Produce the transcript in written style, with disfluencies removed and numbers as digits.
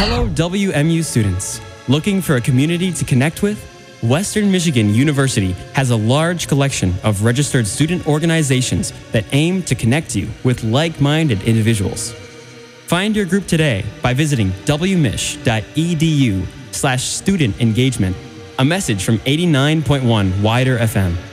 Hello, WMU students. Looking for a community to connect with? Western Michigan University has a large collection of registered student organizations that aim to connect you with like-minded individuals. Find your group today by visiting wmich.edu/student engagement. A message from 89.1 Wider FM.